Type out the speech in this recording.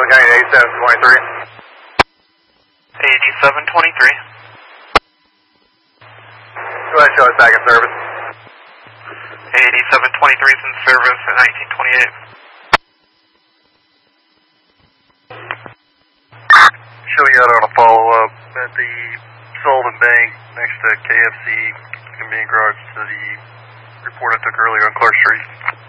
County 8723. 8723. Go ahead and show us back in service. 8723 is in service at 1928. Show you out on a follow-up at the Sullivan Bank next to KFC convenience garage to the report I took earlier on Clark Street.